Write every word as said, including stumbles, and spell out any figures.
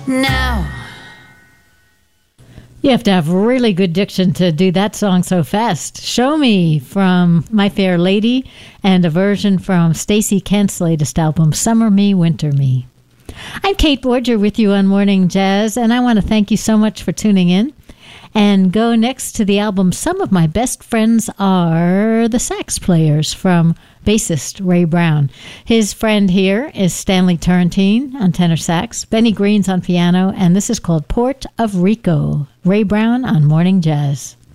Now. You have to have really good diction to do that song so fast. Show Me from My Fair Lady, and a version from Stacey Kent's latest album, Summer Me, Winter Me. I'm Kate Borger with you on Morning Jazz, and I want to thank you so much for tuning in. And go next to the album Some of My Best Friends Are the Sax Players from bassist Ray Brown. His friend here is Stanley Turrentine on tenor sax, Benny Green's on piano, and this is called Port of Rico. Ray Brown on Morning Jazz.